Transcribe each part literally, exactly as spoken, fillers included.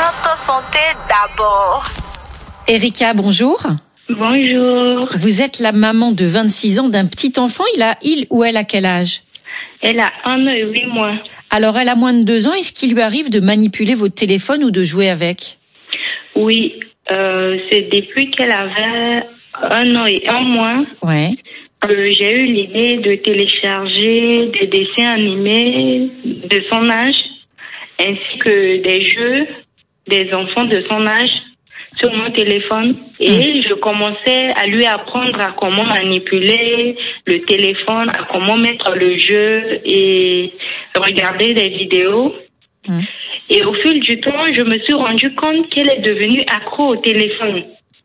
Notre santé d'abord. Erika, bonjour. Bonjour. Vous êtes la maman de vingt-six ans d'un petit enfant. Il a, il ou elle a quel âge? Elle a un an et huit mois. Alors, elle a moins de deux ans. Est-ce qu'il lui arrive de manipuler votre téléphone ou de jouer avec? Oui, euh, c'est depuis qu'elle avait un an et un mois Ouais. que j'ai eu l'idée de télécharger des dessins animés de son âge, ainsi que des jeux des enfants de son âge sur mon téléphone. Et mmh. je commençais à lui apprendre à comment manipuler le téléphone, à comment mettre le jeu et regarder des vidéos. Mmh. Et au fil du temps, je me suis rendu compte qu'elle est devenue accro au téléphone.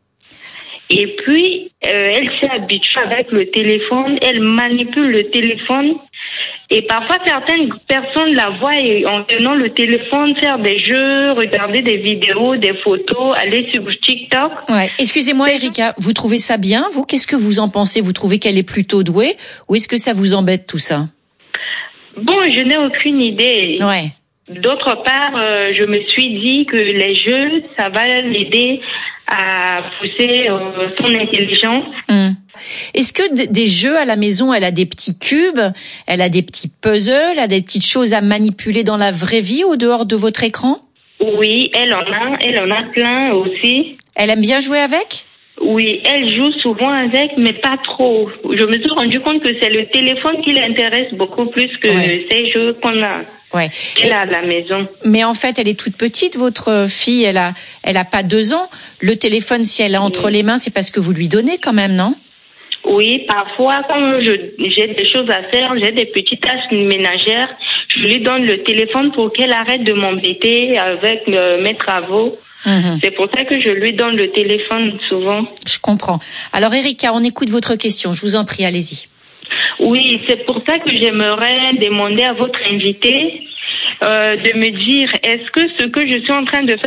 Et puis, euh, elle s'est habituée avec le téléphone, elle manipule le téléphone. Et parfois, certaines personnes la voient et en tenant le téléphone faire des jeux, regarder des vidéos, des photos, aller sur TikTok. Ouais. Excusez-moi, Erika, vous trouvez ça bien, vous? Qu'est-ce que vous en pensez? Vous trouvez qu'elle est plutôt douée ou est-ce que ça vous embête tout ça? Bon, je n'ai aucune idée. Ouais. D'autre part, euh, je me suis dit que les jeux, ça va l'aider à pousser euh, son intelligence. Mmh. Est-ce que d- des jeux à la maison, elle a des petits cubes, elle a des petits puzzles, elle a des petites choses à manipuler dans la vraie vie ou dehors de votre écran? Oui, elle en a, elle en a plein aussi. Elle aime bien jouer avec? Oui, elle joue souvent avec, mais pas trop. Je me suis rendu compte que c'est le téléphone qui l'intéresse beaucoup plus que ouais. ces jeux qu'on a. Ouais. Elle a à la maison. Mais en fait, elle est toute petite, votre fille, elle a, elle a pas deux ans. Le téléphone, si elle a entre oui. les mains, c'est parce que vous lui donnez quand même, non? Oui, parfois, quand je, j'ai des choses à faire, j'ai des petites tâches ménagères, je lui donne le téléphone pour qu'elle arrête de m'embêter avec euh, mes travaux. Mmh. C'est pour ça que je lui donne le téléphone souvent. Je comprends. Alors, Erika, on écoute votre question. Je vous en prie, allez-y. Oui, c'est pour ça que j'aimerais demander à votre invité euh, de me dire, est-ce que ce que je suis en train de faire